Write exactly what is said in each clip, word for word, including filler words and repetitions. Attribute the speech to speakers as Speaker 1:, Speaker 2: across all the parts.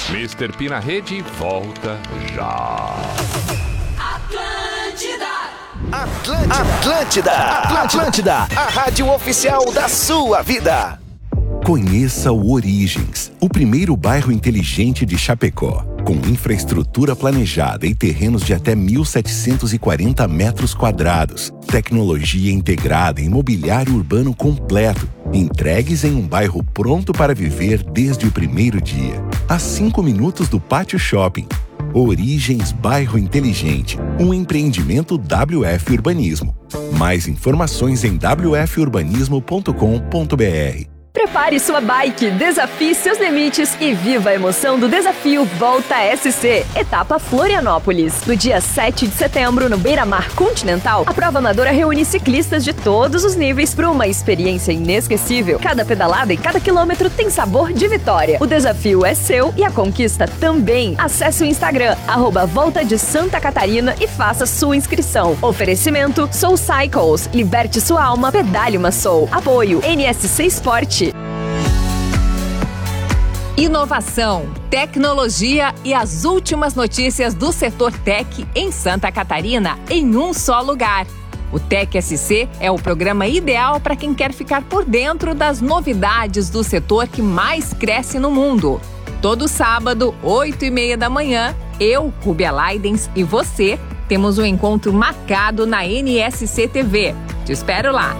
Speaker 1: mister P na rede volta já.
Speaker 2: Atlântida. Atlântida. Atlântida. A rádio oficial da sua vida.
Speaker 3: Conheça o Origens, o primeiro bairro inteligente de Chapecó. Com infraestrutura planejada e terrenos de até mil setecentos e quarenta metros quadrados. Tecnologia integrada e mobiliário urbano completo. Entregues em um bairro pronto para viver desde o primeiro dia. A cinco minutos do Pátio Shopping. Origens Bairro Inteligente, um empreendimento W F Urbanismo. Mais informações em w f urbanismo ponto com ponto b r.
Speaker 4: Prepare sua bike, desafie seus limites e viva a emoção do desafio Volta S C, etapa Florianópolis. No dia sete de setembro, no Beira-Mar Continental, a prova amadora reúne ciclistas de todos os níveis para uma experiência inesquecível. Cada pedalada e cada quilômetro tem sabor de vitória. O desafio é seu e a conquista também. Acesse o Instagram, arroba Volta de Santa Catarina e faça sua inscrição. Oferecimento Soul Cycles, liberte sua alma, pedale uma Soul. Apoio N S C Sport.
Speaker 5: Inovação, tecnologia e as últimas notícias do setor tech em Santa Catarina em um só lugar. O Tech S C é o programa ideal para quem quer ficar por dentro das novidades do setor que mais cresce no mundo. Todo sábado, oito e meia da manhã, eu, Rubia Leidens e você temos um encontro marcado na N S C T V. Te espero lá.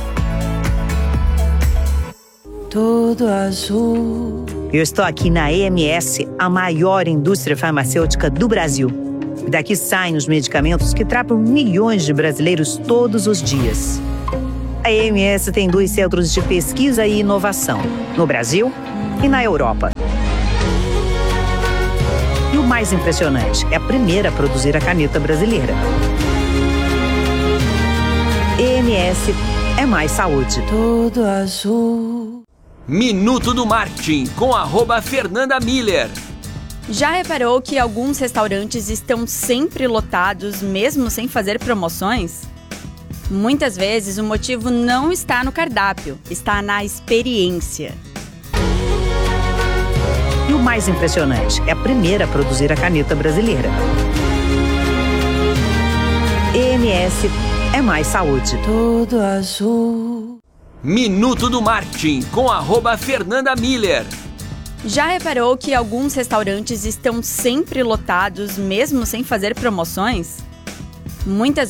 Speaker 6: Todo azul.
Speaker 7: Eu estou aqui na E M S, a maior indústria farmacêutica do Brasil. Daqui saem os medicamentos que tratam milhões de brasileiros todos os dias. A E M S tem dois centros de pesquisa e inovação, no Brasil e na Europa. E o mais impressionante, é a primeira a produzir a caneta brasileira. E M S é mais saúde.
Speaker 6: Todo azul.
Speaker 8: Minuto do Marketing, com arroba Fernanda Miller.
Speaker 9: Já reparou que alguns restaurantes estão sempre lotados, mesmo sem fazer promoções? Muitas vezes o motivo não está no cardápio, está na experiência.
Speaker 7: E o mais impressionante, é a primeira a produzir a caneta brasileira. E M S é mais saúde.
Speaker 6: Todo azul.
Speaker 8: Minuto do Marketing, com arroba Fernanda Miller.
Speaker 9: Já reparou que alguns restaurantes estão sempre lotados, mesmo sem fazer promoções? Muitas